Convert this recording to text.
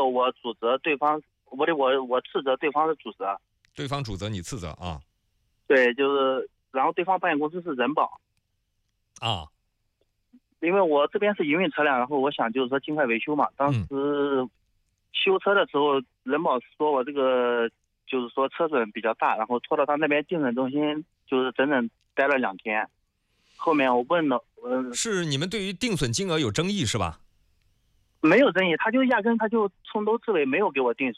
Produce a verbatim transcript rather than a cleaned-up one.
我主责对方，我的我我斥责对方是主责， 对方主责你次责啊对，就是然后对方保险公司是人保， 啊， 因为我这边是营运车辆，然后我想就是说尽快维修嘛。当时修车的时候，人保说我这个就是说车损比较大，然后拖到他那边定损中心，就是整整待了两天。后面我问了，呃， 是你们对于定损金额有争议是吧？ 没有争议，他就压根他就从头至尾没有给我定损。